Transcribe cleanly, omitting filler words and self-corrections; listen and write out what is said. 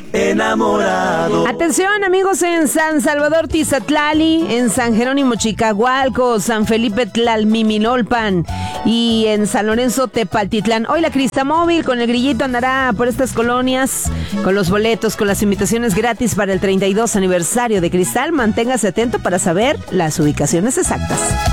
enamorado. Atención, amigos, en San Salvador Tizatlali, en San Jerónimo Chicahualco, San Felipe Tlalmimilolpan y en San Lorenzo Tepaltitlán. Hoy la Cristamóvil con el grillito andará por estas colonias con los boletos, con las invitaciones gratis para el 32 aniversario de Cristal. Manténgase atento para saber las ubicaciones exactas.